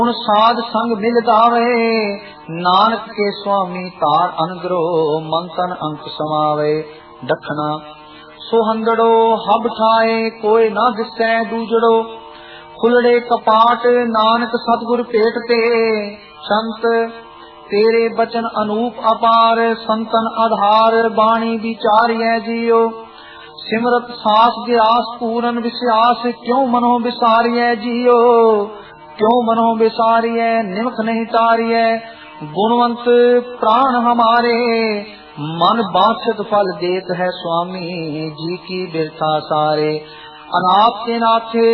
ਹੁਣ ਸਾਧ ਸੰਗ ਮਿਲ ਗਾਵੇ, ਨਾਨਕ ਕੇ ਸੁਆਮੀ ਤਾਰ ਅਨਗਰੋ, ਮਨ ਤਨ ਅੰਕ ਸਮਾਵੇ। ਦੱਖਣਾ ਸੋ ਹੰਦੜੋ ਹਬ ਠਾਏ, ਕੋਇ ਨਾ ਦਿਸੈ ਦੂਜੜੋ, ਖੁੱਲੜੇ ਕਪਾਟ ਨਾਨਕ ਸਤਿਗੁਰ ਭੇਟ ਤੇ। ਸੰਤ ਤੇਰੇ ਬਚਨ ਅਨੂਪ ਅਪਾਰ, ਸੰਤਨ ਆਧਾਰ ਬਾਣੀ ਵਿਚਾਰੀਐ ਜੀਓ। ਸਿਮਰਤ ਸਾਸ ਗਿਆਸ ਪੂਰਨ ਵਿਸਿਆਸ, ਕਿਉ ਮਨੋ ਵਿਸਾਰੀਐ ਜੀਓ। ਕਿਉ ਮਨੋ ਵਿਸਾਰੀਐ ਨਿਮਖ ਨਹੀਂ ਤਾਰੀਐ, ਗੁਣਵੰਤ ਪ੍ਰਾਣ ਹਮਾਰੇ। ਮਨ ਬਾਛਤ ਫਲ ਦੇਤ ਹੈ ਸੁਆਮੀ, ਜੀ ਕੀ ਬਿਰਥਾ ਸਾਰੇ। ਅਨਾਥ ਕੇ ਨਾਥੇ